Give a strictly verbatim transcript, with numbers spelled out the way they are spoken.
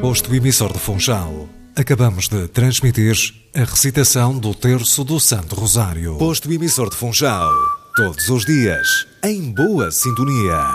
Posto emissor de Funchal. Acabamos de transmitir a recitação do Terço do Santo Rosário. Posto emissor de Funchal. Todos os dias, em boa sintonia.